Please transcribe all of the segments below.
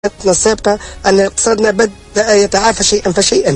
السابقة أن اقتصادنا بدأ يتعافى شيئا فشيئا.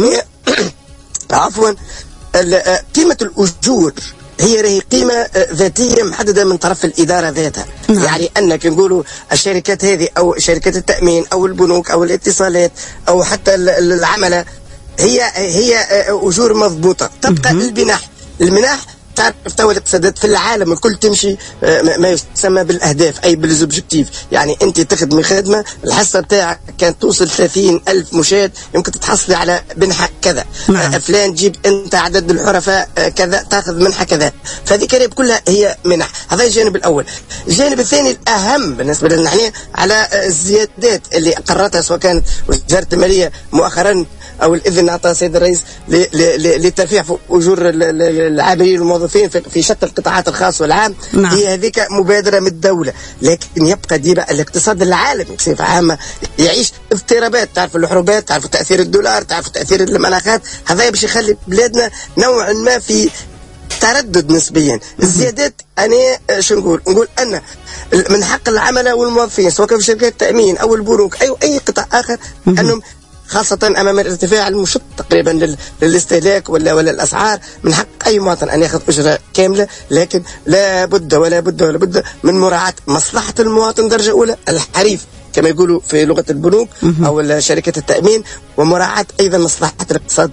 عفوا، قيمة الأجور هي قيمة ذاتية محددة من طرف الإدارة ذاتها. يعني أنك نقولوا الشركات هذه أو شركات التأمين أو البنوك أو الاتصالات أو حتى العملة هي أجور مضبوطة. تبقى المنح تعرف تو الاقتصادات في العالم الكل تمشي ما يسمى بالاهداف، اي بالزوبجيكتيف. يعني انت تخدمي خدمه الحصه بتاعك كانت توصل 30,000 مشاهد، يمكن تتحصلي على منحه كذا. فلان جيب انت عدد الحرفاء كذا تاخذ منحه كذا. فهذه كلها كلها هي منح. هذا الجانب الاول. الجانب الثاني الاهم بالنسبه لنا نحن على الزيادات اللي اقرتها سواء كانت وزاره الماليه مؤخرا او الاذن اعطاه السيد الرئيس للترفيع في اجور العاملين والموظفين في شتى القطاعات الخاص والعام. هي هذيك مبادره من الدوله، لكن يبقى ديما الاقتصاد العالمي بصفه عامه يعيش اضطرابات. تعرفوا الحروبات، تعرفوا تاثير الدولار، تعرفوا تاثير المناخات. هذا باش يخلي بلادنا نوعا ما في تردد نسبيا. الزيادات انا شو نقول ان من حق العملاء والموظفين سواء في شركات التامين او البنوك او اي قطاع اخر انهم خاصة أمام الارتفاع المشط تقريبا للاستهلاك ولا الأسعار، من حق أي مواطن أن يأخذ أجرة كاملة، لكن لا بد من مراعاة مصلحة المواطن درجة أولى الحريف كما يقولوا في لغة البنوك أو شركة التأمين، ومراعاة أيضا مصلحة الاقتصاد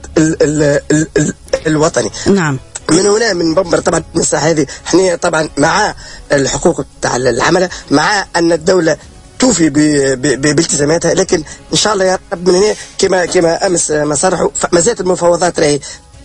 الوطني. نعم. من هنا من منبر طبعا المساحة هذه احنا طبعا مع الحقوق تاع العملاء، مع أن الدولة توفي بالتزاماتها، لكن ان شاء الله يا رب من هنا كما امس ما صرحوا ما زالت المفاوضات راهي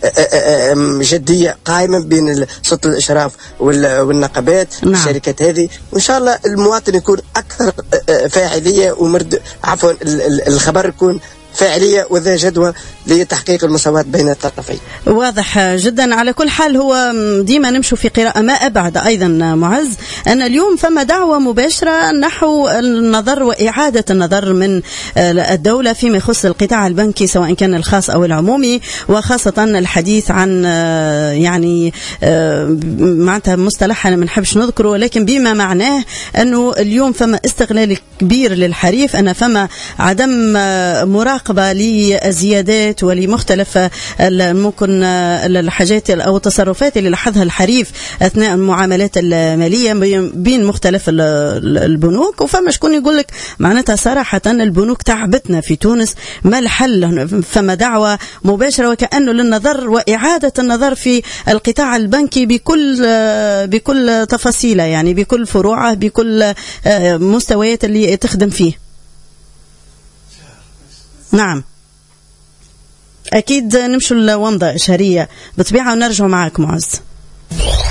جديه قائمه بين سلطه الاشراف والنقابات. الشركات هذه، وان شاء الله المواطن يكون اكثر فاعليه عفوا الخبر يكون فاعلية وذا جدوى لتحقيق المساواة بين الطرفين. واضح جدا. على كل حال هو ديما نمشوا في قراءة ما أبعد أيضا معز أن اليوم فما دعوة مباشرة نحو النظر وإعادة النظر من الدولة فيما يخص القطاع البنكي سواء كان الخاص أو العمومي، وخاصة الحديث عن يعني معناتها مصطلح أنا ما نحبش نذكره، لكن بما معناه أنه اليوم فما استغلال كبير للحريف، أن فما عدم مراقبة للزيادات ولمختلف ممكن الحاجات أو التصرفات اللي لاحظها الحريف أثناء المعاملات المالية بين مختلف البنوك. وفما شكون يقول لك معناتها صراحة البنوك تعبتنا في تونس، ما الحل؟ فما دعوة مباشرة وكأنه للنظر وإعادة النظر في القطاع البنكي بكل تفاصيله، يعني بكل فروعه، بكل مستويات اللي تخدم فيه. نعم أكيد نمشوا لومضة إشهارية بطبيعة ونرجع معك معز.